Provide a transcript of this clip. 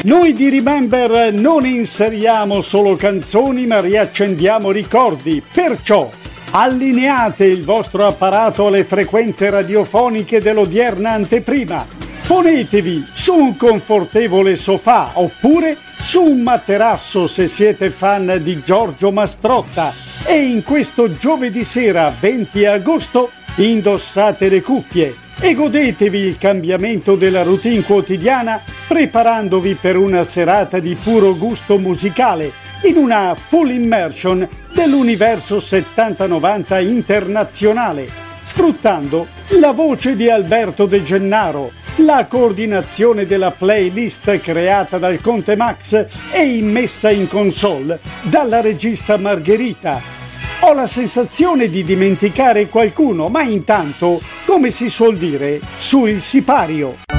Noi di Remember non inseriamo solo canzoni ma riaccendiamo ricordi, perciò allineate il vostro apparato alle frequenze radiofoniche dell'odierna anteprima, ponetevi su un confortevole sofà oppure su un materasso se siete fan di Giorgio Mastrotta e in questo giovedì sera 20 agosto indossate le cuffie e godetevi il cambiamento della routine quotidiana preparandovi per una serata di puro gusto musicale in una full immersion dell'universo 70-90 internazionale, sfruttando la voce di Alberto De Gennaro, la coordinazione della playlist creata dal Conte Max e immessa in console dalla regista Margherita. Ho la sensazione di dimenticare qualcuno, ma intanto, come si suol dire, su il sipario.